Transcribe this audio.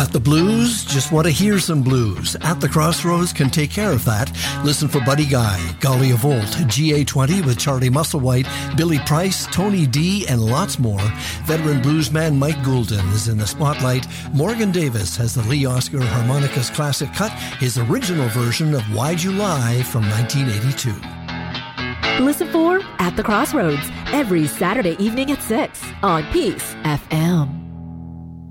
Got the blues? Just want to hear some blues? At the Crossroads can take care of that. Listen for Buddy Guy, Golly of Volt, GA20 with Charlie Musselwhite, Billy Price, Tony D, and lots more. Veteran bluesman Mike Goulden is in the spotlight. Morgan Davis has the Lee Oscar Harmonicas classic cut, his original version of Why'd You Lie from 1982. Listen for At the Crossroads every Saturday evening at 6 on Peace FM.